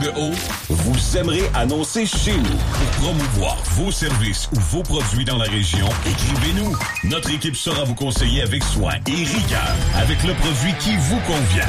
de haut, vous aimerez annoncer chez nous. Pour promouvoir vos services ou vos produits dans la région, écrivez-nous. Notre équipe saura vous conseiller avec soin et rigueur, avec le produit qui vous convient.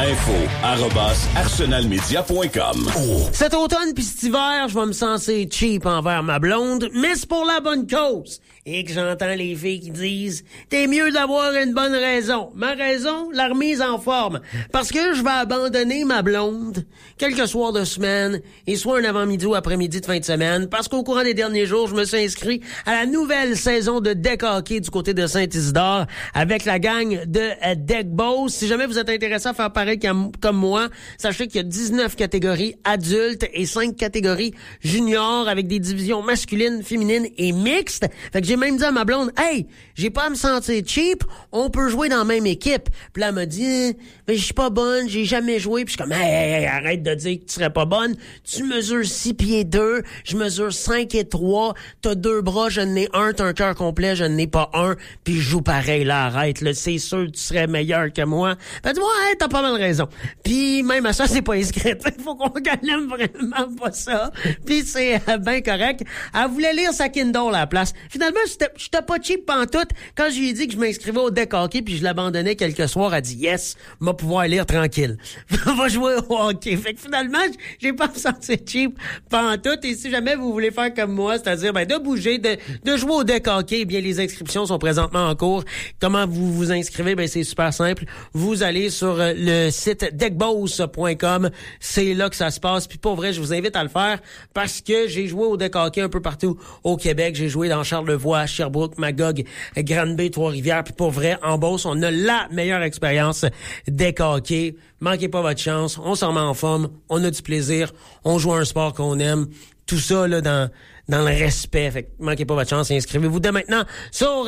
info@arsenalmedia.com. Cet automne pis cet hiver, je vais me sentir cheap envers ma blonde, mais c'est pour la bonne cause. Et que j'entends les filles qui disent « T'es mieux d'avoir une bonne raison. » Ma raison, la remise en forme. Parce que je vais abandonner ma blonde quelques soirs de semaine et soit un avant-midi ou après-midi de fin de semaine parce qu'au courant des derniers jours, je me suis inscrit à la nouvelle saison de deck hockey du côté de Saint-Isidore avec la gang de Deck Boss. Si jamais vous êtes intéressé à faire pareil comme moi, sachez qu'il y a 19 catégories adultes et 5 catégories juniors avec des divisions masculines, féminines et mixtes. Fait que j'ai même dit à ma blonde, « Hey, j'ai pas à me sentir cheap, on peut jouer dans la même équipe. » Puis là, elle m'a dit, « Mais je suis pas bonne, j'ai jamais joué. » Puis je suis comme, hey, arrête de dire que tu serais pas bonne. Tu mesures 6 pieds 2, je mesure 5 et 3, t'as 2 bras, je n'ai un, t'as un cœur complet, je n'ai pas un, puis je joue pareil, là, arrête, là, c'est sûr que tu serais meilleur que moi. Elle dit, ouais, t'as pas mal raison. Puis même à ça, c'est pas inscrite. Il faut qu'on aime vraiment pas ça. Puis c'est bien correct. Elle voulait lire sa Kindle à la place. Finalement, j'étais pas cheap pantoute. Quand je lui ai dit que je m'inscrivais au deck hockey puis je l'abandonnais quelques soirs, elle dit yes, m'a pouvoir lire tranquille. On va jouer au hockey. Fait que finalement, j'ai pas me sentir cheap pantoute. Et si jamais vous voulez faire comme moi, c'est-à-dire de bouger, de jouer au deck hockey, eh bien les inscriptions sont présentement en cours. Comment vous vous inscrivez? Ben c'est super simple. Vous allez sur le site deckboss.com. C'est là que ça se passe. Puis pour vrai, je vous invite à le faire parce que j'ai joué au deck hockey un peu partout au Québec. J'ai joué dans Charlevoix, Sherbrooke, Magog, Grande-Bay, Trois-Rivières. Puis pour vrai, en Beauce, on a la meilleure expérience deck hockey. Manquez pas votre chance. On s'en met en forme. On a du plaisir. On joue à un sport qu'on aime. Tout ça là dans le respect. Fait que manquez pas votre chance. Inscrivez-vous dès maintenant sur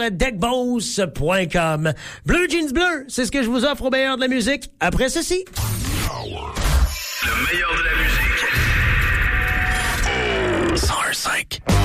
deckboss.com. Bleu Jeans Bleu, c'est ce que je vous offre au meilleur de la musique. Après ceci. Le meilleur de la musique. 101.5.